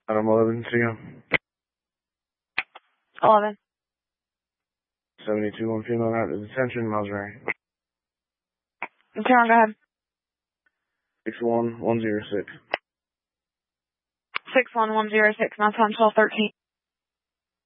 Adam 11, see you. 11. 72, one female out of detention, Mosbury. Okay, go ahead. 61106. 61106, Mount Time 1213.